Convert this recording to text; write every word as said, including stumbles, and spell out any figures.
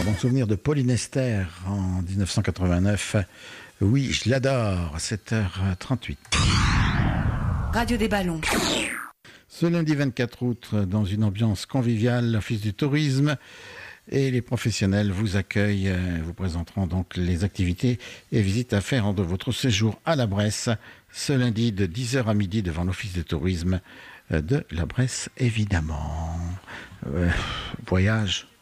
Bon souvenir de Pauline Esther en dix-neuf cent quatre-vingt-neuf. Oui, je l'adore, sept heures trente-huit. Radio des Ballons. Ce lundi vingt-quatre août, dans une ambiance conviviale, l'Office du tourisme et les professionnels vous accueillent, vous présenteront donc les activités et visites à faire de votre séjour à la Bresse, ce lundi de dix heures à midi devant l'Office du tourisme de la Bresse, évidemment. Euh, voyage